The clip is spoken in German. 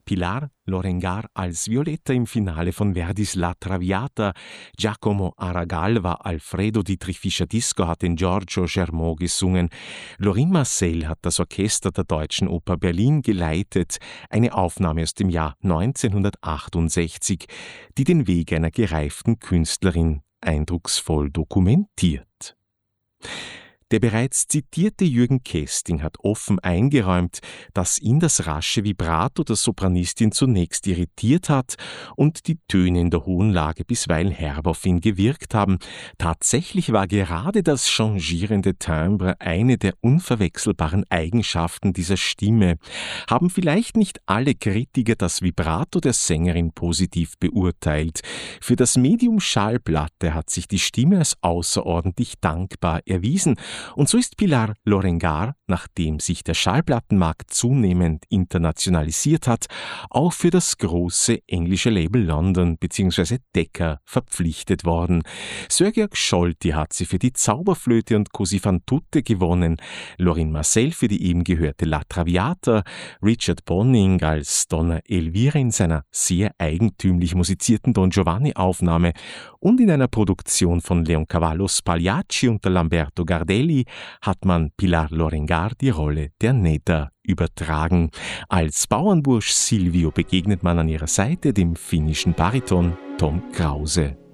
Pilar Lorengar als Violetta im Finale von Verdis La Traviata, Giacomo Aragal war Alfredo, Dietrich Fischer-Disko hat den Giorgio Germont gesungen, Lorin Maazel hat das Orchester der Deutschen Oper Berlin geleitet, eine Aufnahme aus dem Jahr 1968, die den Weg einer gereiften Künstlerin eindrucksvoll dokumentiert. Der bereits zitierte Jürgen Kesting hat offen eingeräumt, dass ihn das rasche Vibrato der Sopranistin zunächst irritiert hat und die Töne in der hohen Lage bisweilen herb auf ihn gewirkt haben. Tatsächlich war gerade das changierende Timbre eine der unverwechselbaren Eigenschaften dieser Stimme. Haben vielleicht nicht alle Kritiker das Vibrato der Sängerin positiv beurteilt. Für das Medium Schallplatte hat sich die Stimme als außerordentlich dankbar erwiesen. Und so ist Pilar Lorengar, nachdem sich der Schallplattenmarkt zunehmend internationalisiert hat, auch für das große englische Label London bzw. Decca verpflichtet worden. Sir Georg Scholti hat sie für die Zauberflöte und Così fan tutte gewonnen, Lorin Maazel für die eben gehörte La Traviata, Richard Bonning als Donna Elvira in seiner sehr eigentümlich musizierten Don Giovanni-Aufnahme und in einer Produktion von Leoncavallo Pagliacci unter Lamberto Gardelli hat man Pilar Lorengar die Rolle der Neda übertragen. Als Bauernbursch Silvio begegnet man an ihrer Seite dem finnischen Bariton Tom Krause.